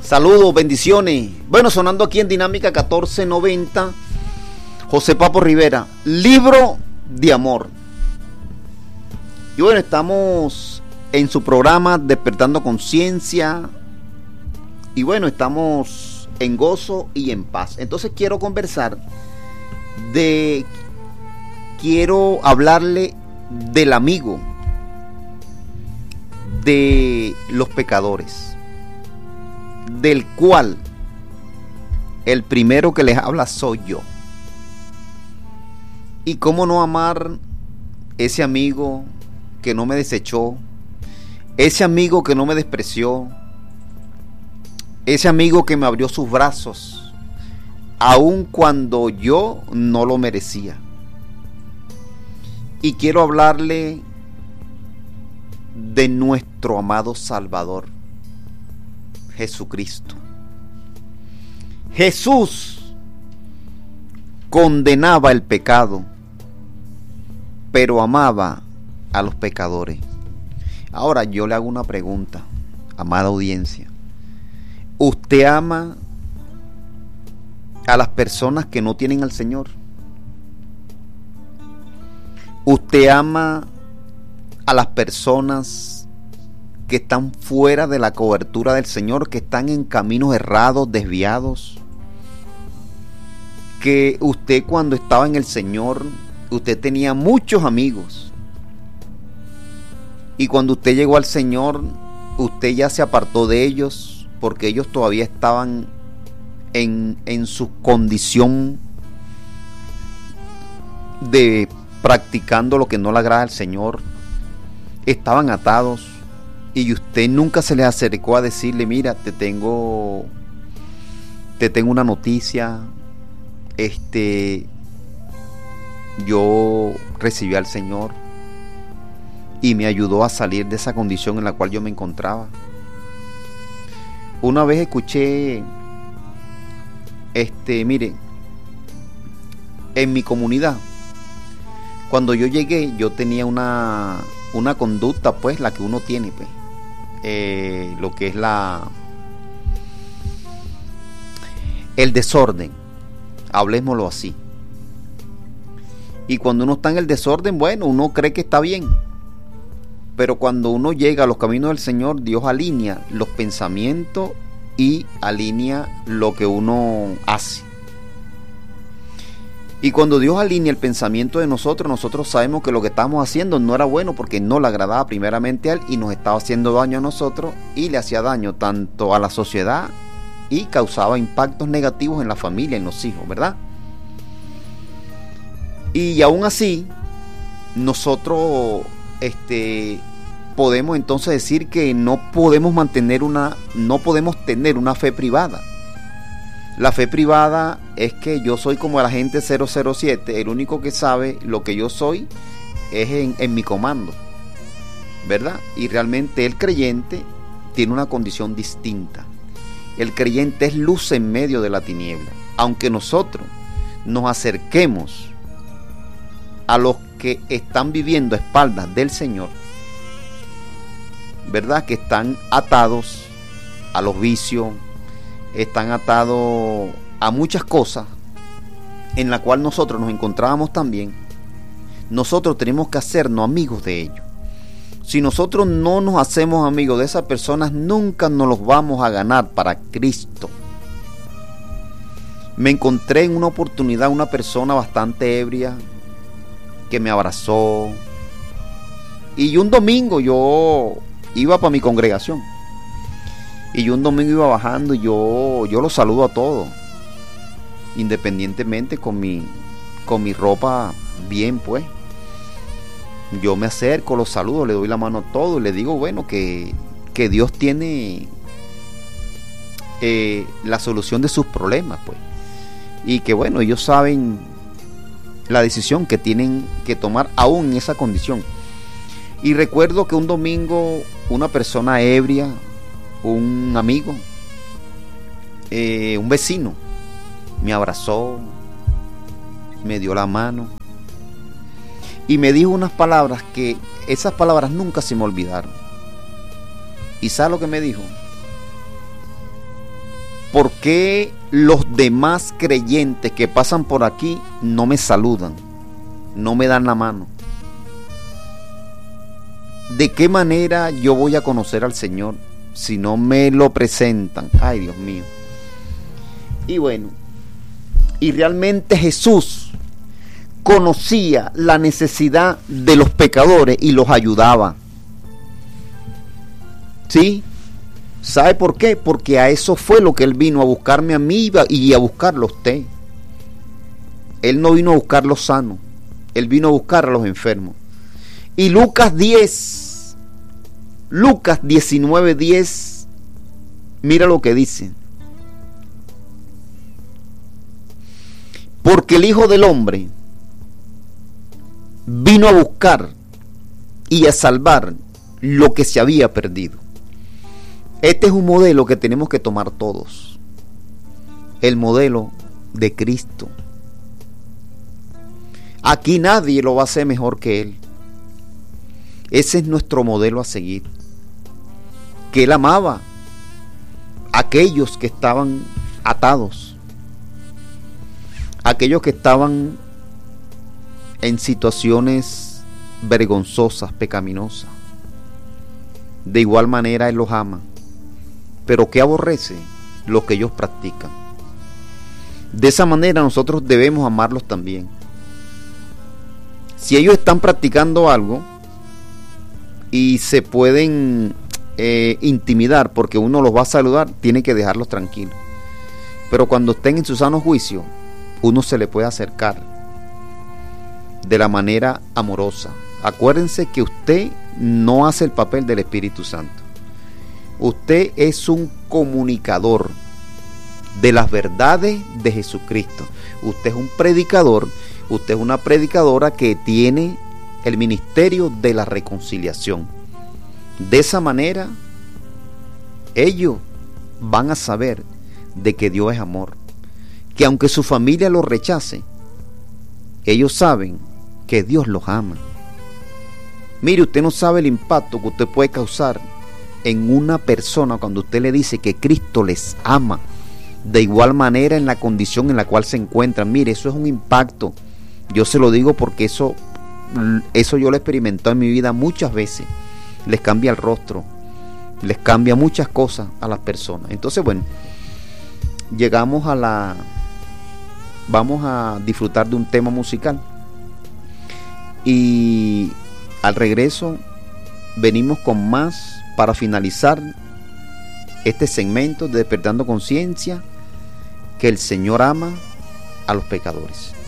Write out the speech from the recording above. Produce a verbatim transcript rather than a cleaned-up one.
Saludos, bendiciones. Bueno, sonando aquí en Dinámica catorce noventa, José Papo Rivera, Libro de Amor. Y bueno, estamos en su programa Despertando Conciencia. Y bueno, estamos en gozo y en paz. Entonces quiero conversar de... Quiero hablarle del amigo de los pecadores, del cual el primero que les habla soy yo. Y cómo no amar ese amigo que no me desechó, ese amigo que no me despreció, ese amigo que me abrió sus brazos, aun cuando yo no lo merecía. Y quiero hablarle de nuestro amado Salvador, Jesucristo. Jesús condenaba el pecado, pero amaba a los pecadores. Ahora yo le hago una pregunta, amada audiencia. ¿Usted ama a las personas que no tienen al Señor? ¿Usted ama a las personas que están fuera de la cobertura del Señor, que están en caminos errados, desviados? Que usted, cuando estaba en el Señor, usted tenía muchos amigos, y cuando usted llegó al Señor, usted ya se apartó de ellos, porque ellos todavía estaban en, en su condición de practicando lo que no le agrada al Señor, estaban atados, y usted nunca se les acercó a decirle: mira, te tengo te tengo una noticia, este yo recibí al Señor y me ayudó a salir de esa condición en la cual yo me encontraba. Una vez escuché, este, mire, en mi comunidad, cuando yo llegué, yo tenía una, una conducta, pues, la que uno tiene, pues, eh, lo que es la, el desorden, hablémoslo así. Y cuando uno está en el desorden, bueno, uno cree que está bien. Pero cuando uno llega a los caminos del Señor, Dios alinea los pensamientos y alinea lo que uno hace. Y cuando Dios alinea el pensamiento de nosotros, nosotros sabemos que lo que estamos haciendo no era bueno, porque no le agradaba primeramente a Él y nos estaba haciendo daño a nosotros, y le hacía daño tanto a la sociedad y causaba impactos negativos en la familia, en los hijos, ¿verdad? Y aún así, nosotros este, podemos entonces decir que no podemos mantener una, no podemos tener una fe privada. La fe privada es que yo soy como el agente cero cero siete, el único que sabe lo que yo soy es en, en mi comando, ¿verdad? Y realmente el creyente tiene una condición distinta. El creyente es luz en medio de la tiniebla. Aunque nosotros nos acerquemos a los que están viviendo a espaldas del Señor, ¿verdad? Que están atados a los vicios, están atados a muchas cosas en la cual nosotros nos encontrábamos también. Nosotros tenemos que hacernos amigos de ellos. Si nosotros no nos hacemos amigos de esas personas, nunca nos los vamos a ganar para Cristo. Me encontré en una oportunidad una persona bastante ebria que me abrazó, y un domingo yo iba para mi congregación. Y yo un domingo iba bajando y yo, yo los saludo a todos, independientemente con mi, con mi ropa bien, pues. Yo me acerco, los saludo, le doy la mano a todos y le digo, bueno, que, que Dios tiene eh, la solución de sus problemas, pues. Y que bueno, ellos saben la decisión que tienen que tomar aún en esa condición. Y recuerdo que un domingo una persona ebria, un amigo, eh, un vecino, me abrazó, me dio la mano y me dijo unas palabras que esas palabras nunca se me olvidaron. ¿Y sabe lo que me dijo? ¿por qué los demás creyentes que pasan por aquí no me saludan, no me dan la mano? ¿De qué manera yo voy a conocer al Señor si no me lo presentan? Ay, Dios mío. Y bueno, y realmente Jesús conocía la necesidad de los pecadores y los ayudaba. ¿Sí? ¿Sabe por qué? Porque a eso fue lo que Él vino, a buscarme a mí y a buscarlo a usted. Él no vino a buscar los sanos, Él vino a buscar a los enfermos. Y Lucas diez, Lucas diecinueve diez, mira lo que dice. Porque el Hijo del Hombre vino a buscar y a salvar lo que se había perdido. Este es un modelo que tenemos que tomar todos. El modelo de Cristo. Aquí nadie lo va a hacer mejor que Él. Ese es nuestro modelo a seguir. Que Él amaba a aquellos que estaban atados, aquellos que estaban en situaciones vergonzosas, pecaminosas. De igual manera Él los ama, pero que aborrece lo que ellos practican. De esa manera nosotros debemos amarlos también. Si ellos están practicando algo y se pueden eh, intimidar porque uno los va a saludar, tiene que dejarlos tranquilos. Pero cuando estén en su sano juicio, uno se le puede acercar de la manera amorosa. Acuérdense que usted no hace el papel del Espíritu Santo. Usted es un comunicador de las verdades de Jesucristo. Usted es un predicador. Usted es una predicadora que tiene el ministerio de la reconciliación. De esa manera, ellos van a saber de que Dios es amor. Que aunque su familia los rechace, ellos saben que Dios los ama. Mire, usted no sabe el impacto que usted puede causar en una persona cuando usted le dice que Cristo les ama. De igual manera en la condición en la cual se encuentran. Mire, eso es un impacto. Yo se lo digo porque eso, eso yo lo he experimentado en mi vida muchas veces. Les cambia el rostro, les cambia muchas cosas a las personas. Entonces, bueno, llegamos a la... Vamos a disfrutar de un tema musical. Y al regreso venimos con más para finalizar este segmento de Despertando Conciencia, que el Señor ama a los pecadores.